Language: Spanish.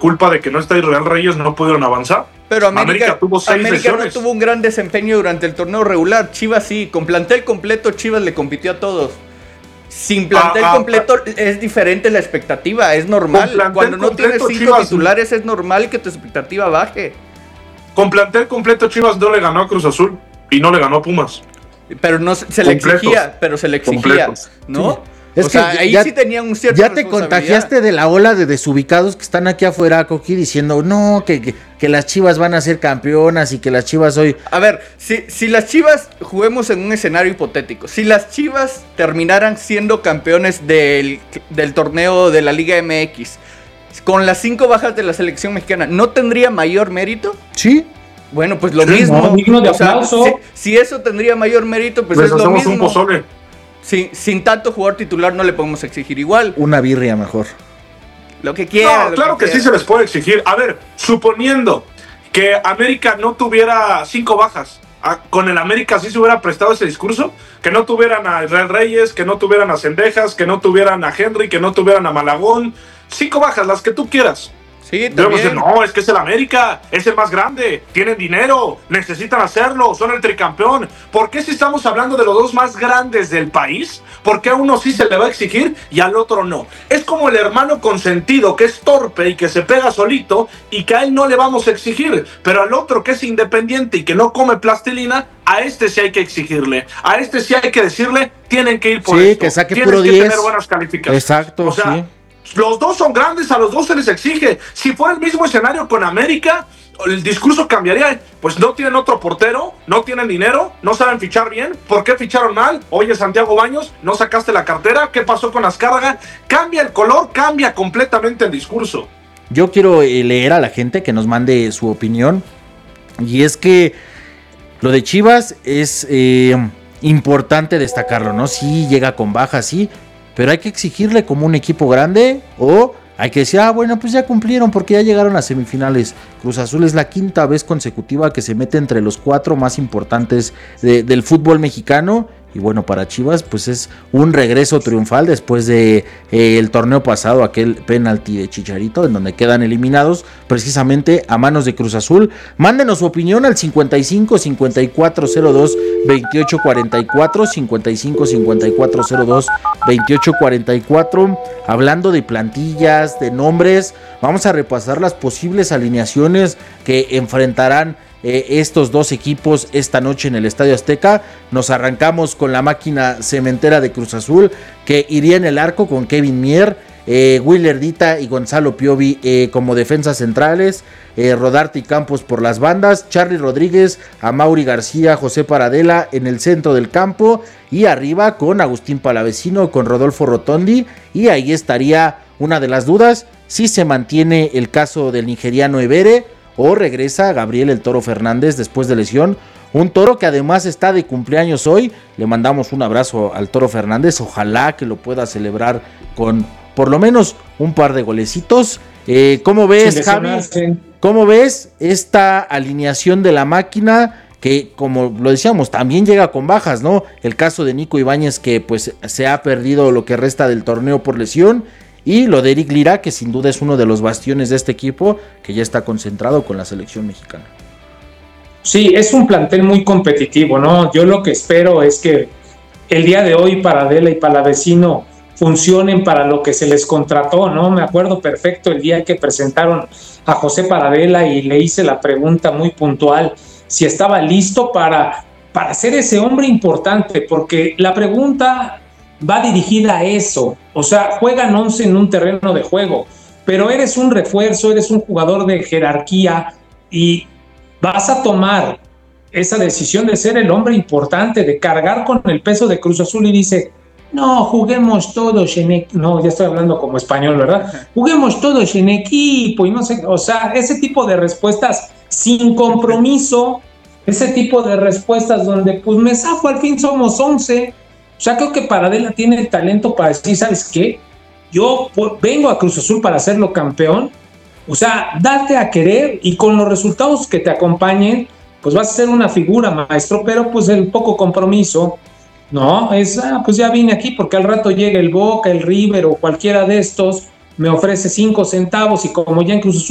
culpa de que no está Israel Reyes no pudieron avanzar. Pero América tuvo 6 lesiones. No tuvo un gran desempeño durante el torneo regular. Chivas sí, con plantel completo Chivas le compitió a todos. Sin plantel completo es diferente la expectativa, es normal. Cuando no tienes 5 Chivas, titulares es normal que tu expectativa baje. Con plantel completo Chivas no le ganó a Cruz Azul y no le ganó a Pumas. Pero no se le exigía, ¿no? Sí. Es que ahí ya, sí tenían un cierto. Ya te contagiaste de la ola de desubicados que están aquí afuera, Coqui, diciendo no, que las Chivas van a ser campeonas y que las Chivas hoy. A ver, si las Chivas, juguemos en un escenario hipotético, si las Chivas terminaran siendo campeones del torneo de la Liga MX, con las 5 bajas de la selección mexicana, ¿no tendría mayor mérito? Sí. Bueno, pues lo mismo. No, digno de aplauso. Si eso tendría mayor mérito, pues les es lo hacemos mismo. Un pozole. Sin tanto jugador titular no le podemos exigir igual. Una birria mejor. Lo que quiera. No, claro que sí se les puede exigir. A ver, suponiendo que América no tuviera 5 bajas, con el América sí se hubiera prestado ese discurso, que no tuvieran a Israel Reyes, que no tuvieran a Cendejas, que no tuvieran a Henry, que no tuvieran a Malagón, 5 bajas, las que tú quieras. Sí, también. No, es que es el América, es el más grande, tienen dinero, necesitan hacerlo, son el tricampeón. ¿Por qué si estamos hablando de los dos más grandes del país? ¿Por qué a uno sí se le va a exigir y al otro no? Es como el hermano consentido que es torpe y que se pega solito y que a él no le vamos a exigir, pero al otro que es independiente y que no come plastilina, a este sí hay que exigirle, a este sí hay que decirle, tienen que ir por esto, que saque tienes puro que 10. tener buenas calificaciones. Exacto, o sea, sí. Los dos son grandes, a los dos se les exige. Si fuera el mismo escenario con América, el discurso cambiaría. Pues no tienen otro portero, no tienen dinero, no saben fichar bien. ¿Por qué ficharon mal? Oye, Santiago Baños, ¿no sacaste la cartera? ¿Qué pasó con Azcárraga? Cambia el color, cambia completamente el discurso. Yo quiero leer a la gente que nos mande su opinión. Y es que lo de Chivas es importante destacarlo, ¿no? Sí, llega con bajas, sí. Pero hay que exigirle como un equipo grande o hay que decir, bueno, pues ya cumplieron porque ya llegaron a semifinales. Cruz Azul es la 5ª vez consecutiva que se mete entre los 4 más importantes del fútbol mexicano. Y bueno, para Chivas pues es un regreso triunfal después de el torneo pasado, aquel penalti de Chicharito en donde quedan eliminados precisamente a manos de Cruz Azul. Mándenos su opinión al 55 5402 2844, 55 5402 2844. Hablando de plantillas, de nombres, vamos a repasar las posibles alineaciones que enfrentarán estos dos equipos esta noche en el Estadio Azteca. Nos arrancamos con la máquina cementera de Cruz Azul, que iría en el arco con Kevin Mier, Willer Dita y Gonzalo Piovi como defensas centrales, Rodarte y Campos por las bandas, Charly Rodríguez, Amaury García, José Paradela en el centro del campo y arriba con Agustín Palavecino, con Rodolfo Rotondi. Y ahí estaría una de las dudas, si se mantiene el caso del nigeriano Ebere o regresa Gabriel el Toro Fernández después de lesión. Un Toro que además está de cumpleaños hoy. Le mandamos un abrazo al Toro Fernández. Ojalá que lo pueda celebrar con por lo menos un par de golecitos. ¿Cómo ves, Javi? ¿Cómo ves esta alineación de la máquina? Que como lo decíamos, también llega con bajas, ¿no? El caso de Nico Ibáñez, que pues se ha perdido lo que resta del torneo por lesión. Y lo de Eric Lira, que sin duda es uno de los bastiones de este equipo, que ya está concentrado con la selección mexicana. Sí, es un plantel muy competitivo, ¿no? Yo lo que espero es que el día de hoy Paradela y Palavecino funcionen para lo que se les contrató, ¿no? Me acuerdo perfecto el día que presentaron a José Paradela y le hice la pregunta muy puntual, si estaba listo para ser ese hombre importante, porque la pregunta va dirigida a eso. O sea, juegan 11 en un terreno de juego, pero eres un refuerzo, eres un jugador de jerarquía y vas a tomar esa decisión de ser el hombre importante, de cargar con el peso de Cruz Azul y dice, no, juguemos todos en equipo. No, ya estoy hablando como español, ¿verdad? Juguemos todos en equipo y no sé, o sea, ese tipo de respuestas sin compromiso, ese tipo de respuestas donde pues me zafo, al fin somos 11. O sea, creo que Paradela tiene el talento para decir, ¿sabes qué? Yo vengo a Cruz Azul para hacerlo campeón. O sea, date a querer y con los resultados que te acompañen, pues vas a ser una figura, maestro, pero pues el poco compromiso, ¿no? Es, pues ya vine aquí porque al rato llega el Boca, el River o cualquiera de estos, me ofrece 5 centavos y como ya en Cruz Azul